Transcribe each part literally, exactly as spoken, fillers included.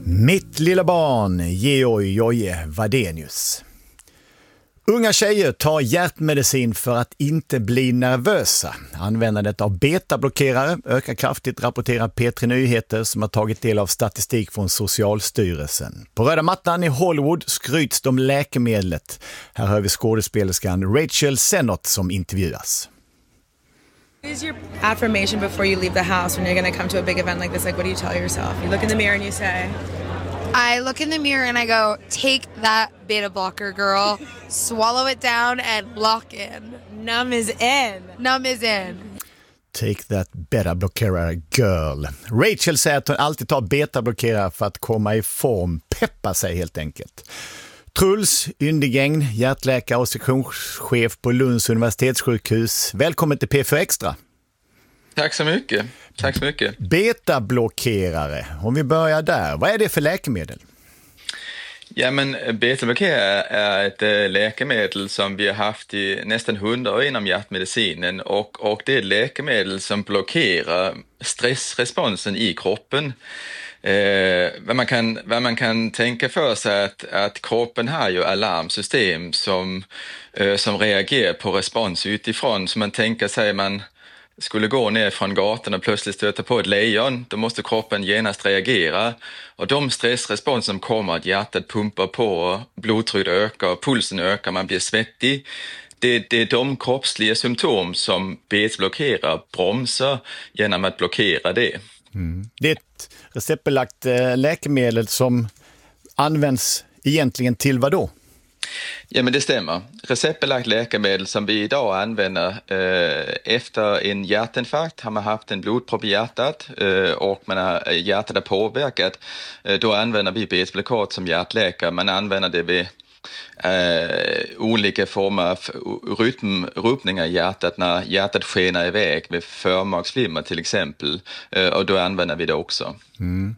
Mitt lilla barn, Georg Joje Wadenius. Unga tjejer tar hjärtmedicin för att inte bli nervösa. Användandet av betablockerare ökar kraftigt, rapporterar P tre Nyheter som har tagit del av statistik från Socialstyrelsen. På röda mattan i Hollywood skryts de läkemedlet. Här hör vi skådespelerskan Rachel Sennott som intervjuas. What is your affirmation before you leave the house when you're going to come to a big event like this? Like, what do you tell yourself? You look in the mirror and you say... I look in the mirror and I go, take that beta blocker, girl. Swallow it down and lock in. Numb is in. Numb is in. Take that beta-blockerare, girl. Rachel säger att hon alltid tar beta-blockerare för att komma i form. Peppa sig helt enkelt. Truls Yndigäng, hjärtläkare och sektionschef på Lunds universitetssjukhus. Välkommen till P fyra Extra. Tack så mycket. Tack så mycket. Betablockerare, om vi börjar där. Vad är det för läkemedel? Ja, men betablockerare är ett läkemedel som vi har haft i nästan hundra år inom hjärtmedicinen och, och det är ett läkemedel som blockerar stressresponsen i kroppen. Eh, vad, man kan, vad man kan tänka för sig att, att kroppen har ju alarmsystem som, eh, som reagerar på respons utifrån. Så man tänker sig man skulle gå ner från gatan och plötsligt stöta på ett lejon, då måste kroppen genast reagera. Och de stressresponser som kommer, att hjärtat pumpar på, blodtrycket ökar, pulsen ökar, man blir svettig. Det, det är de kroppsliga symptom som betablockerare bromsar genom att blockera det. Mm. Det är ett receptbelagt äh, läkemedel som används egentligen till vad då? Ja, men det stämmer. Receptbelagt läkemedel som vi idag använder eh, efter en hjärtinfarkt, har man haft en blodpropp i hjärtat eh, och man har, hjärtat är påverkat, eh, då använder vi betablockat som hjärtläkare. Man använder det vid eh, olika former av rytmrubbningar i hjärtat när hjärtat skenar iväg med förmaksflimmer till exempel, eh, och då använder vi det också. Mm.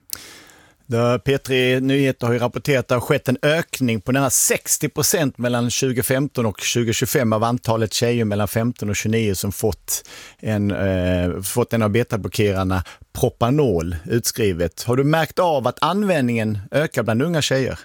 P tre Nyheter har ju rapporterat att det har skett en ökning på nära sextio procent mellan tjugo femton och tjugo tjugofem av antalet tjejer mellan femton och tjugonio som fått en, eh, fått en av betablockerarna Propanol utskrivet. Har du märkt av att användningen ökar bland unga tjejer?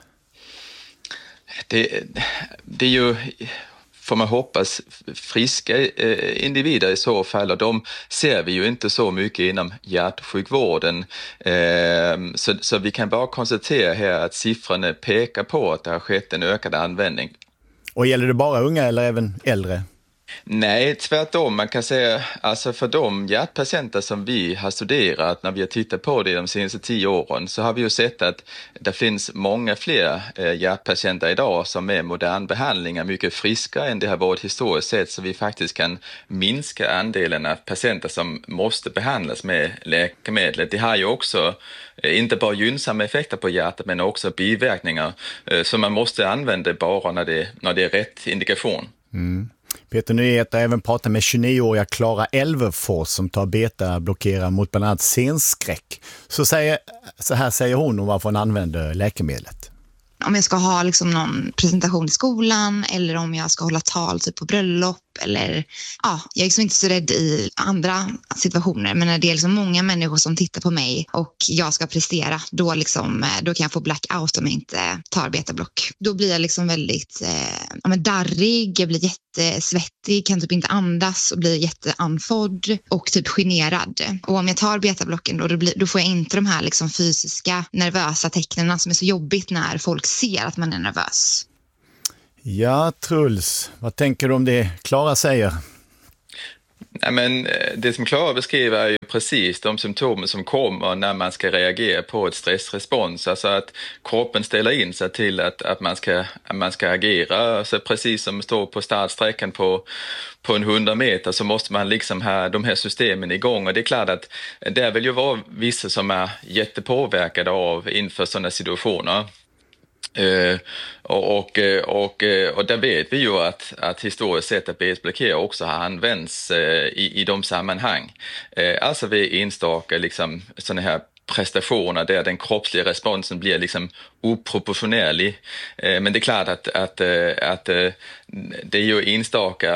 Det, det är ju... får man hoppas friska eh, individer i så fall, och de ser vi ju inte så mycket inom hjärtsjukvården. Eh, så, så vi kan bara konstatera här att siffrorna pekar på att det har skett en ökad användning. Och gäller det bara unga eller även äldre? Nej, tvärtom. Man kan säga, alltså för de hjärtpatienter som vi har studerat när vi har tittat på det de senaste tio åren, så har vi ju sett att det finns många fler hjärtpatienter idag som är modern behandling är mycket friskare än det har varit historiskt sett, så vi faktiskt kan minska andelen av patienter som måste behandlas med läkemedel. Det har ju också inte bara gynnsamma effekter på hjärtat men också biverkningar, så man måste använda bara när det, när det är rätt indikation. Mm. P tre Nyheter har även pratat med tjugonio-åriga Klara Elverfors som tar beta-blockerare mot bland annat scenskräck. Så, säger, så här säger hon om varför hon använder läkemedlet. Om jag ska ha liksom någon presentation i skolan eller om jag ska hålla tal typ på bröllop eller ja, jag är liksom inte så rädd i andra situationer, men när det är liksom många människor som tittar på mig och jag ska prestera, då liksom då kan jag få blackout om jag inte tar betablock. Då blir jag liksom väldigt eh, ja, men darrig, jag blir jättesvettig, kan typ inte andas och blir jätteanfodd och typ generad. Och om jag tar betablocken då, då, blir, då får jag inte de här liksom fysiska nervösa tecknen som är så jobbigt när folk ser att man är nervös. Ja, Truls, vad tänker du om det Klara säger? Nej, men det som Klara beskriver är ju precis de symptomen som kommer när man ska reagera på ett stressrespons. Alltså att kroppen ställer in sig till att, att, man, ska, att man ska agera. Alltså precis som står på startsträckan på, på en hundra meter så måste man liksom ha de här systemen igång. Och det är klart att det vill ju vara vissa som är jättepåverkade av inför sådana situationer. Uh, och, och, och, och där vet vi ju att, att historiskt sett att betablockerare också har använts uh, i, i de sammanhang. Uh, alltså vid enstaka liksom, sådana här prestationer där den kroppsliga responsen blir liksom oproportionerlig. Uh, men det är klart att, att, att uh, det är ju enstaka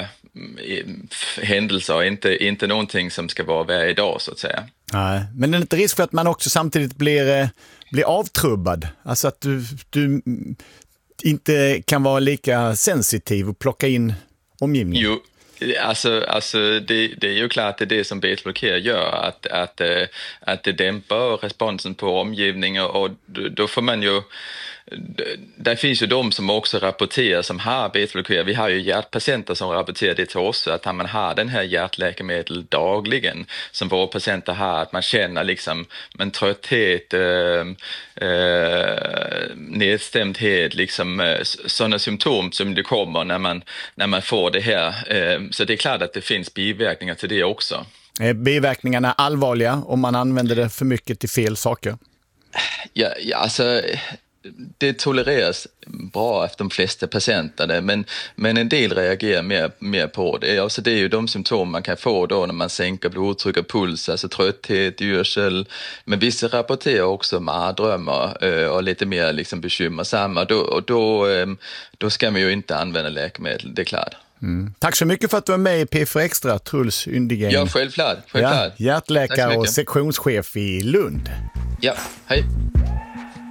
händelser och inte, inte någonting som ska vara varje dag så att säga. Nej, men det är inte risk för att man också samtidigt blir bli avtrubbad? Alltså att du, du inte kan vara lika sensitiv och plocka in omgivningen? Jo. Alltså, alltså det, det är ju klart att det är det som betblockerare gör, att, att, att det dämpar responsen på omgivningen, och då får man ju, där finns ju de som också rapporterar som har betblockerare. Vi har ju hjärtpatienter som rapporterar det till oss, att man har den här hjärtläkemedel dagligen som våra patienter har, att man känner liksom en trötthet, äh, äh, nedstämdhet, liksom äh, sådana symptom som det kommer när man, när man får det här. Äh, så det är klart att det finns biverkningar till det också. Är biverkningarna allvarliga om man använder det för mycket till fel saker? Ja, ja alltså... Det tolereras bra efter de flesta patienter, men, men en del reagerar mer, mer på det. Alltså det är ju de symptom man kan få då när man sänker blodtryck och puls, alltså trötthet, yrsel. Men vissa rapporterar också mardrömmar och lite mer liksom bekymmersamma. Då, och då, då ska man ju inte använda läkemedel, det är klart. Mm. Tack så mycket för att du är med i P fyra Extra, Truls Yndigren. Ja, självklart. självklart. Ja, hjärtläkare och sektionschef i Lund. Ja, hej.